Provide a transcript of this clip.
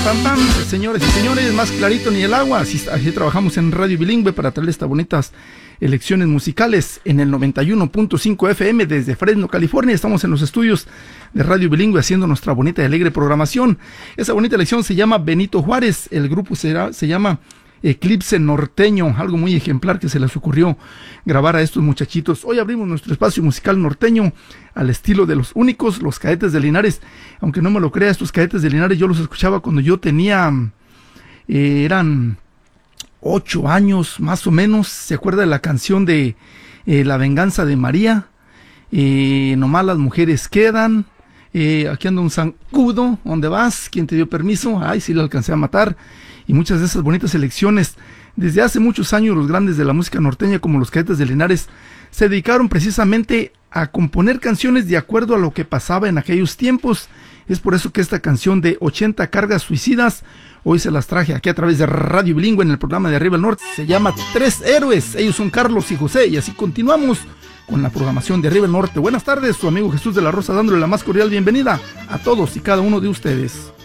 pam, pam. Señores y señores, más clarito ni el agua. Así trabajamos en Radio Bilingüe para traerles estas bonitas elecciones musicales en el 91.5 FM desde Fresno, California. Estamos en los estudios de Radio Bilingüe haciendo nuestra bonita y alegre programación. Esa bonita elección se llama Benito Juárez. El grupo se llama Eclipse Norteño, algo muy ejemplar que se les ocurrió grabar a estos muchachitos. Hoy abrimos nuestro espacio musical norteño al estilo de los únicos, los Cadetes de Linares. Aunque no me lo crea, estos Cadetes de Linares yo los escuchaba cuando yo tenía, eran 8 años más o menos. ¿Se acuerda de la canción de La Venganza de María? Nomás las mujeres quedan. Aquí anda un zancudo, ¿dónde vas? ¿Quién te dio permiso? Ay, sí, lo alcancé a matar. Y muchas de esas bonitas elecciones. Desde hace muchos años los grandes de la música norteña como los Cadetes de Linares se dedicaron precisamente a componer canciones de acuerdo a lo que pasaba en aquellos tiempos. Es por eso que esta canción de 80 cargas suicidas hoy se las traje aquí a través de Radio Bilingüe en el programa de Arriba el Norte. Se llama Tres Héroes. Ellos son Carlos y José y así continuamos con la programación de Arriba el Norte. Buenas tardes, su amigo Jesús de la Rosa dándole la más cordial bienvenida a todos y cada uno de ustedes.